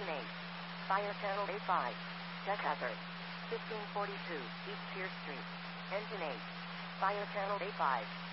Engine 8. Fire Channel A5. Check hazard. 1542 East Pierce Street. Engine 8. Fire Channel A5.